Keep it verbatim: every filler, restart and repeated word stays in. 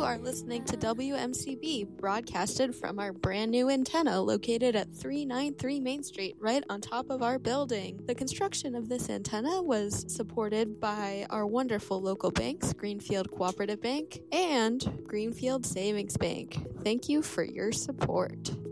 are listening to W M C B, broadcasted from our brand new antenna located at three ninety-three Main Street, right on top of our building. The construction of this antenna was supported by our wonderful local banks, Greenfield Cooperative Bank and Greenfield Savings Bank. Thank you for your support.